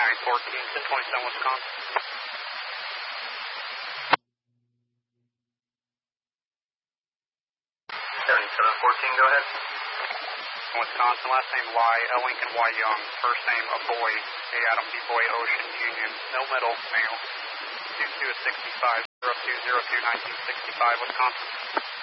1027 Wisconsin. 7714, go ahead. Wisconsin, last name Lai, Lincoln Y. Young, first name Aboy, A. Adam B. Boy Ocean Union, no middle, male. 22 is 65, 0202 1965, Wisconsin.